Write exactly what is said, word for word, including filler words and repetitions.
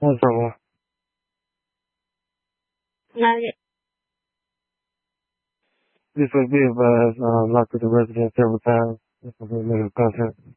What's wrong? Not yet. This would be advised, uh, locked with the resident several times. This will be a negative content.